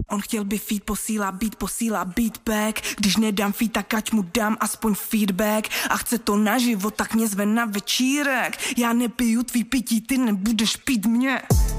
On chtěl by feed, posílá beatback. Když nedám feed, tak ať mu dám aspoň feedback. A chce to naživo, tak mě zve na večírek. Já nepiju tvý pití, ty nebudeš pít mě.